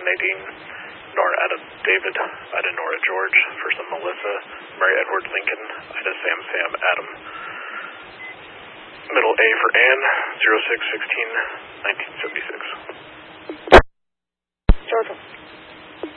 Nadine. Nora Ada David, Ida Nora George, first name Melissa, Mary Edward Lincoln, Ida Sam Sam Adam. Middle A for Anne, 06-16-1976. Georgia.